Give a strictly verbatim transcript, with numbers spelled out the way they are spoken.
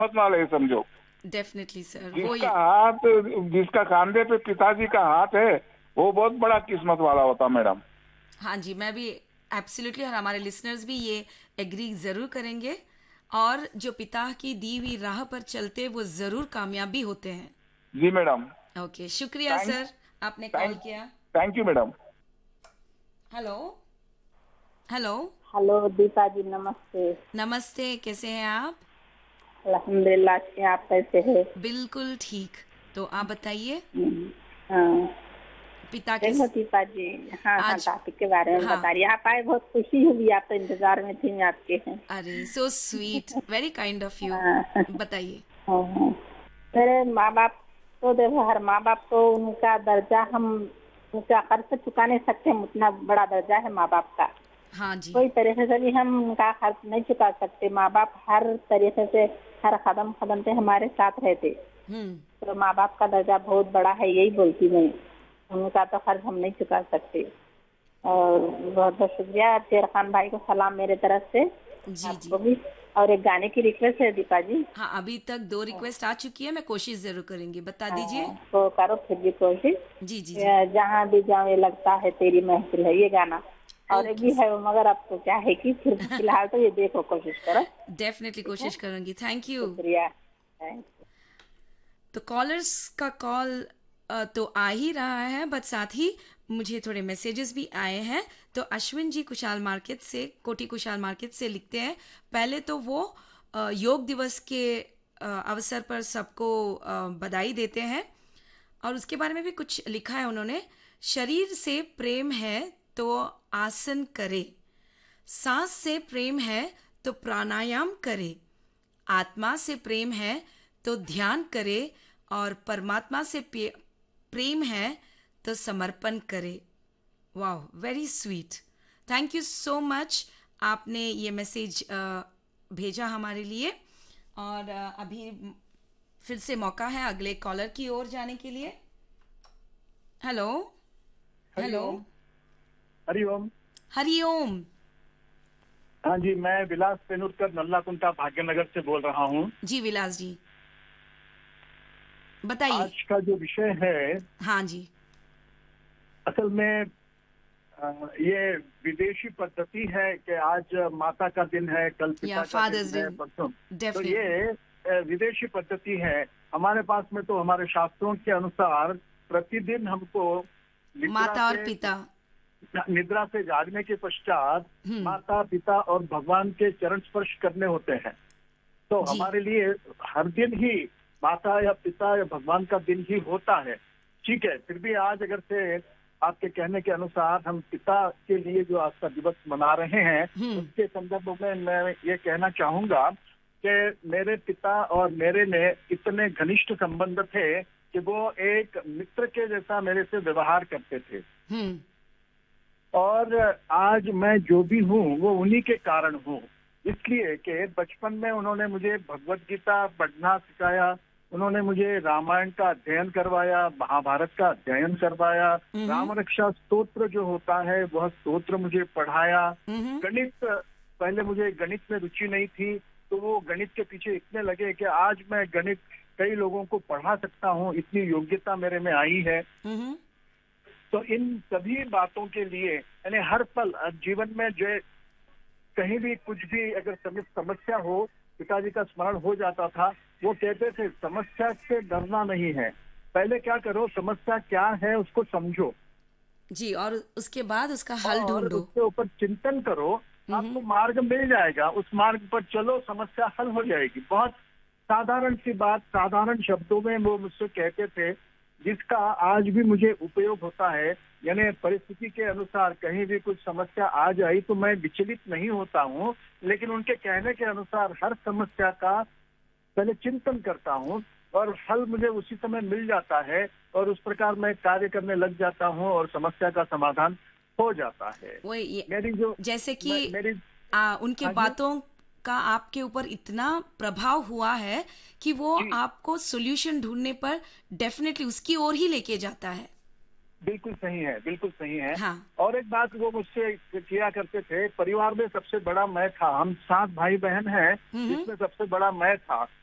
मत वाले समझो। डेफिनेटली सर, वो जिसका ये। हाथ, जिसका खांधे पे पिताजी का हाथ है, वो बहुत बड़ा किस्मत वाला होता मैडम। हाँ जी, मैं भी एब्सोल्युटली, और हमारे लिसनर्स भी ये एग्री ज़रूर करेंगे। और जो पिता की दी हुई राह पर चलते वो ज़रूर कामयाबी होते हैं। जी मैडम। ओके, शुक्रिया थैंक सर, आपने कॉल थैंक किया। Thank you madam. Hello. Hello. Hello Deepa जी, नमस्ते। नमस्ते, कैसे हैं आप? अल्हम्दुलिल्लाह अच्छे, आप कैसे हैं? बिल्कुल ठीक। तो आप बताइए, हम्म, हाँ। पिता की देखो दीपा जी, हाँ हाँ, आज। टॉपिक के बारे में हाँ। बता रही। आप आए, बहुत खुशी हुई, आप तो इंतजार में थी, मैं आपके हैं। अरे so sweet, very kind of you. हाँ, बताइए। हाँ, हाँ। मेरे माँ बाप तो देखो, हर माँ बाप को उनका दर्जा हम उनका खर्च चुका नहीं सकते, हम उतना बड़ा दर्जा है माँ बाप का। हाँ जी। कोई तरीके से भी हम उनका खर्च नहीं चुका सकते। माँ बाप हर तरीके से, हर कदम कदम पे हमारे साथ रहते। हम्म। तो माँ बाप का दर्जा बहुत बड़ा है, यही बोलती मैं। उनका तो खर्च हम नहीं चुका सकते। और बहुत बहुत शुक्रिया शेर खान भाई को, सलाम मेरे तरफ से, जी आपको जी। भी। और एक गाने की रिक्वेस्ट है दीपा जी। हाँ, अभी तक दो रिक्वेस्ट आ चुकी है, मैं कोशिश जरूर करेंगी, बता दीजिए। हाँ, तो करो फिर भी कोशिश। जी जी जी। ये जहाँ भी जाऊँ ये लगता है तेरी महफिल है, ये गाना। और एक ओके। भी है वो, मगर अब तो क्या है कि फिर फिलहाल तो ये देखो, कोशिश करो। डेफिनेटली ठीक है, कोशिश करूंगी, थैंक यू। शुक्रिया, थैंक यू। तो कॉलर्स का कॉल तो आ ही रहा है, बट साथ ही मुझे थोड़े मैसेजेस भी आए हैं। तो अश्विन जी कुशाल मार्केट से, कोटी कुशाल मार्केट से लिखते हैं। पहले तो वो अ, योग दिवस के अ, अवसर पर सबको अ, बधाई देते हैं। और उसके बारे में भी कुछ लिखा है उन्होंने। शरीर से प्रेम है तो आसन करे, सांस से प्रेम है तो प्राणायाम करे, आत्मा से प्रेम है तो ध्यान करे, और परमात्मा से पे- प्रेम है तो समर्पण करे। वाह, very sweet. Thank you so much, आपने ये मैसेज भेजा हमारे लिए। और अ, अभी फिर से मौका है अगले कॉलर की ओर जाने के लिए। हेलो। हेलो। हरिओम। हरिओम। हरिओम। हाँ जी, मैं विलास पेनुरकर नल्लाकुंटा भाग्यनगर से बोल रहा हूँ। जी विलास जी, बताइए। आज का जो विषय है, हाँ जी। असल में अ, ये विदेशी पद्धति है कि आज माता का दिन है, कल या पिता का दिन फादर्स डे। है, परसों। तो ये डेफिनेटली। अ, विदेशी पद्धति है। हमारे पास में तो हमारे शास्त्रों के अनुसार प्रतिदिन हमको निद्रा माता और से पिता। निद्रा से जागने के पश्चात हम्म। माता पिता और भगवान के चरण स्पर्श करने होते हैं। तो जी। हमारे लिए हर दिन ही माता या पिता या भगवान का दिन ही होता है। ठीक है, फिर भी आज अगर से आपके कहने के अनुसार हम पिता के लिए जो आज का दिवस मना रहे हैं, हम्म। उसके संदर्भ में मैं ये कहना चाहूंगा कि मेरे पिता और मेरे में इतने घनिष्ठ संबंध थे कि वो एक मित्र के जैसा मेरे से व्यवहार करते थे। हम्म। और आज मैं जो भी हूँ वो उन्हीं के कारण हूँ। इसलिए कि बचपन में उन्होंने मुझे भगवत गीता पढ़ना सिखाया, उन्होंने मुझे रामायण का अध्ययन करवाया, महाभारत का अध्ययन करवाया, हम्म। राम रक्षा स्तोत्र जो होता है वह स्तोत्र मुझे पढ़ाया। हम्म। गणित, पहले मुझे गणित में रुचि नहीं थी, तो वो गणित के पीछे इतने लगे कि आज मैं गणित कई लोगों को पढ़ा सकता हूँ, इतनी योग्यता मेरे में आई है। हम्म। तो इन सभी बातों के लिए यानी हर पल जीवन में जो कहीं भी कुछ भी अगर सम- समस्या हो, पिताजी का स्मरण हो जाता था। वो कहते थे समस्या से डरना नहीं है, पहले क्या करो, समस्या क्या है उसको समझो जी, और उसके बाद उसका हल और ढूंढो। उसके ऊपर चिंतन करो, हम्म। आपको मार्ग मिल जाएगा, उस मार्ग पर चलो, समस्या हल हो जाएगी। बहुत साधारण सी बात, साधारण शब्दों में वो मुझसे कहते थे, जिसका आज भी मुझे उपयोग होता है। यानी परिस्थिति के अनुसार कहीं भी कुछ समस्या आ जाए तो मैं विचलित नहीं होता हूँ, लेकिन उनके कहने के अनुसार हर समस्या का पहले चिंतन करता हूँ और हल मुझे उसी समय मिल जाता है, और उस प्रकार मैं कार्य करने लग जाता हूँ और समस्या का समाधान हो जाता है। वो ये, मेरी जो जैसे कि मे- मेरी आ, उनके हाँ जी। बातों का आपके ऊपर इतना प्रभाव हुआ है कि वो जी आपको सॉल्यूशन ढूंढने पर डेफिनेटली उसकी ओर ही लेके जाता है। बिल्कुल सही है, बिल्कुल सही है। हाँ। और एक बात वो मुझसे किया करते थे, परिवार में सबसे बड़ा मैं था, हम सात भाई बहन हैं, हम्म। जिसमें सबसे बड़ा मैं था।